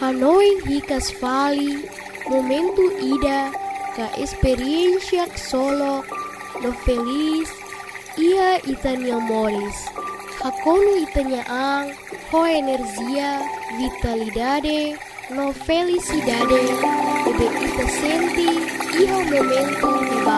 Anoin hikas fali, momento ida, ka experiencia solo, no feliz, ia itanya moris. Hakonu itanya ang, ho energia, vitalidade, no felicidade, ebe ita senti, iho momento di